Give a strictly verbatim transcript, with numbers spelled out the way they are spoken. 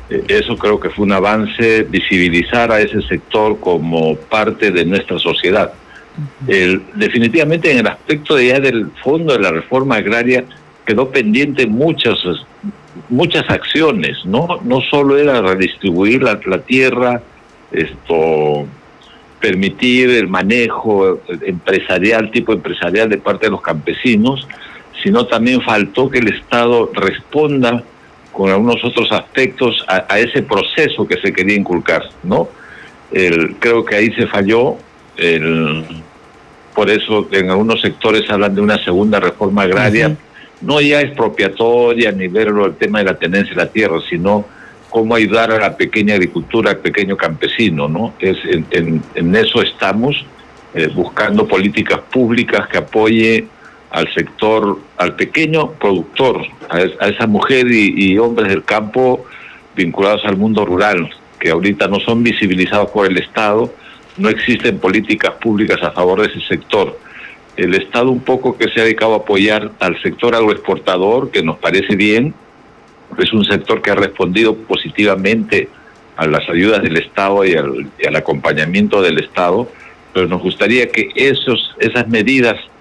Eh, Eso creo que fue un avance, visibilizar a ese sector como parte de nuestra sociedad. El, definitivamente en el aspecto de ya del fondo de la reforma agraria quedó pendiente muchas muchas acciones, no no solo era redistribuir la, la tierra, esto permitir el manejo empresarial, tipo empresarial de parte de los campesinos, sino también faltó que el Estado responda con algunos otros aspectos a, a ese proceso que se quería inculcar, ¿no? El, creo que ahí se falló, el, por eso en algunos sectores hablan de una segunda reforma agraria, uh-huh. no ya expropiatoria ni ver el tema de la tenencia de la tierra, sino cómo ayudar a la pequeña agricultura, al pequeño campesino, ¿no? Es, en, en, en eso estamos, eh, buscando políticas públicas que apoye al sector, al pequeño productor, a, es, a esa mujer y, y hombres del campo vinculados al mundo rural, que ahorita no son visibilizados por el Estado, no existen políticas públicas a favor de ese sector. El Estado un poco que se ha dedicado a apoyar al sector agroexportador, que nos parece bien, es un sector que ha respondido positivamente a las ayudas del Estado y al, y al acompañamiento del Estado, pero nos gustaría que esos, esas medidas